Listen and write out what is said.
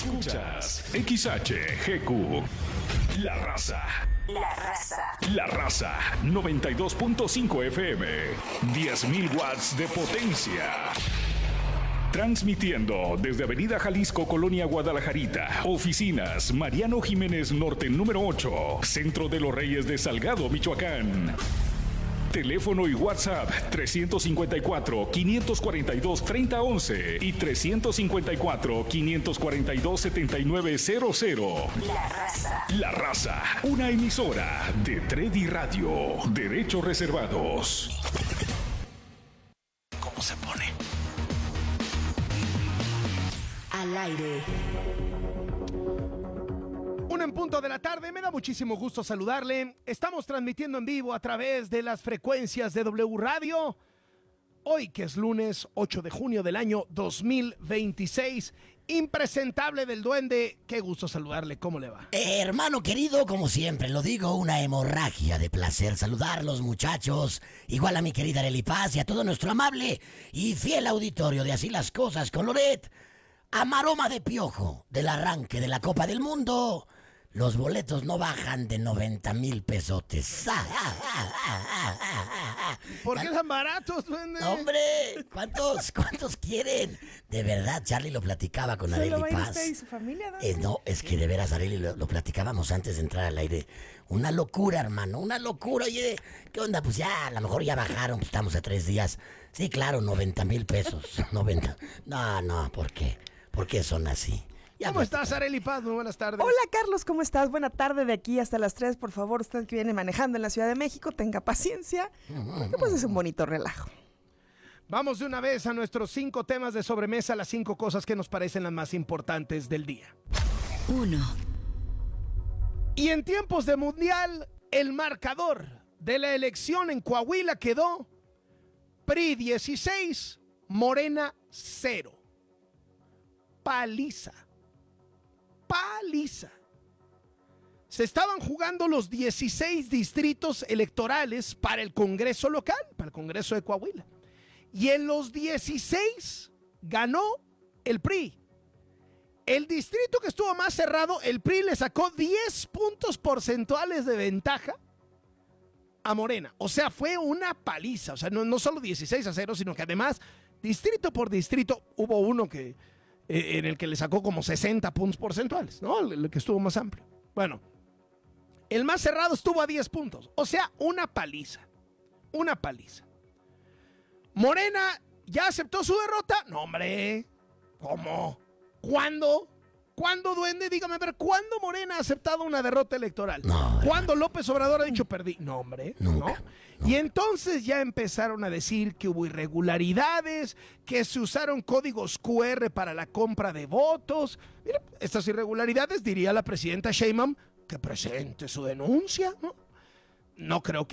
Escuchas XHGQ. La Raza. La Raza. La Raza 92.5 FM. 10.000 watts de potencia. Transmitiendo desde Avenida Jalisco, Colonia Guadalajarita. Oficinas Mariano Jiménez Norte número 8. Centro de los Reyes de Salgado, Michoacán. Teléfono y WhatsApp 354-542-3011 y 354-542-7900. La Raza. La Raza, una emisora de Tredi Radio. Derechos reservados. ¿Cómo se pone? Al aire. 1:00 p.m, me da muchísimo gusto saludarle. Estamos transmitiendo en vivo a través de las frecuencias de W Radio. Hoy que es lunes 8 de junio del año 2026. Impresentable del Duende. Qué gusto saludarle, ¿cómo le va? Hermano querido, como siempre lo digo, una hemorragia de placer saludarlos, muchachos. Igual a mi querida Arely Paz y a todo nuestro amable y fiel auditorio de Así las Cosas con Loret. A maroma de piojo del arranque de la Copa del Mundo, los boletos no bajan de 90,000 pesotes. ¿Por qué tan baratos, Duende? ¡Hombre! ¿Cuántos quieren? De verdad, Charlie lo platicaba con Arely ¿Solo va a ir Paz. usted y su familia, Duende? No, es que de veras, Arely, lo platicábamos antes de entrar al aire. Una locura, hermano, una locura. Oye, ¿qué onda? Pues ya, a lo mejor ya bajaron, pues estamos a 3 días. Sí, claro, 90,000 pesos. 90. No, ¿por qué? ¿Por qué son así? ¿Cómo estás, Arely Paz? Muy buenas tardes. Hola, Carlos, ¿cómo estás? Buena tarde de aquí hasta las 3. Por favor, usted que viene manejando en la Ciudad de México, tenga paciencia, porque pues es un bonito relajo. Vamos de una vez a nuestros 5 temas de sobremesa, las 5 cosas que nos parecen las más importantes del día. 1. Y en tiempos de mundial, el marcador de la elección en Coahuila quedó PRI 16, Morena 0. Paliza. Se estaban jugando los 16 distritos electorales para el Congreso local, para el Congreso de Coahuila. Y en los 16 ganó el PRI. El distrito que estuvo más cerrado, el PRI le sacó 10 puntos porcentuales de ventaja a Morena. O sea, fue una paliza. O sea, no solo 16-0, sino que además, distrito por distrito, hubo uno que en el que le sacó como 60 puntos porcentuales, ¿no? El que estuvo más amplio. Bueno, el más cerrado estuvo a 10 puntos. O sea, una paliza. Una paliza. Morena ya aceptó su derrota. No, hombre. ¿Cómo? ¿Cuándo? ¿Cuándo, Duende? Dígame, a ver, ¿cuándo Morena ha aceptado una derrota electoral? No. ¿Cuándo López Obrador ha dicho perdí? No, hombre. Nunca. ¿No? Y entonces ya empezaron a decir que hubo irregularidades, que se usaron códigos QR para la compra de votos. Mira, estas irregularidades, diría la presidenta Sheinbaum, que presente su denuncia, ¿no? No creo que